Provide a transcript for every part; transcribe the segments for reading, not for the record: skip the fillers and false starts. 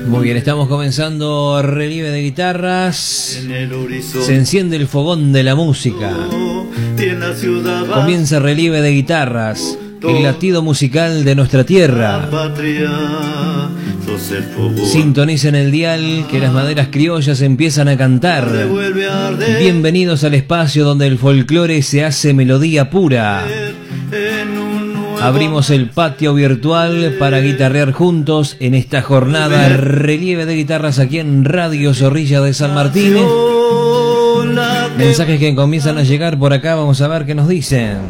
Muy bien, estamos comenzando Relieve de Guitarras. Se enciende el fogón de la música. Comienza Relieve de Guitarras, el latido musical de nuestra tierra. Sintonicen el dial que las maderas criollas empiezan a cantar. Bienvenidos al espacio donde el folclore se hace melodía pura. Abrimos el patio virtual para guitarrear juntos en esta jornada Relieve de Guitarras aquí en Radio Zorrilla de San Martín. Mensajes que comienzan a llegar por acá, vamos a ver qué nos dicen.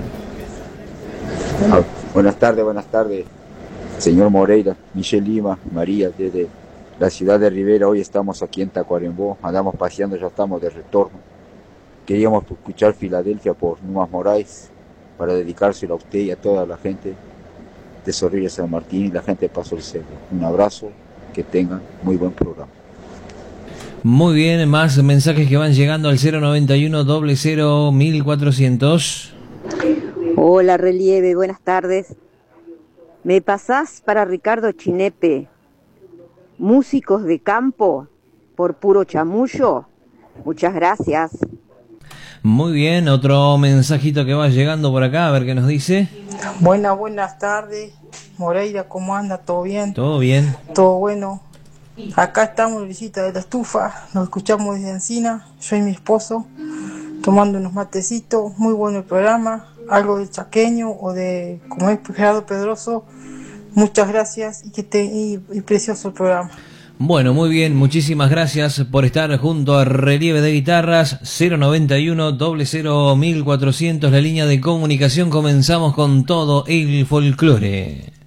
Buenas tardes, señor Moreira, Michelle Lima, María, desde la ciudad de Rivera. Hoy estamos aquí en Tacuarembó, andamos paseando, ya estamos de retorno. Queríamos escuchar Filadelfia por Numas Moraes, para dedicárselo a usted y a toda la gente de Zorrilla San Martín y la gente de Paso del Cerro. Un abrazo, que tengan muy buen programa. Muy bien, más mensajes que van llegando al 091 00 1400. Hola Relieve, buenas tardes. ¿Me pasás para Ricardo Chinepe, músicos de campo por puro chamullo? Muchas gracias. Muy bien, otro mensajito que va llegando por acá, a ver qué nos dice. Buenas tardes, Moreira, ¿cómo anda? ¿Todo bien? Todo bien. Todo bueno. Acá estamos en visita de la estufa, nos escuchamos desde Encina, yo y mi esposo, tomando unos matecitos, muy bueno el programa, algo de chaqueño o de, como es Gerardo Pedroso. Muchas gracias y precioso el programa. Bueno, muy bien, muchísimas gracias por estar junto a Relieve de Guitarras. 091 00 1400, la línea de comunicación. Comenzamos con todo el folclore.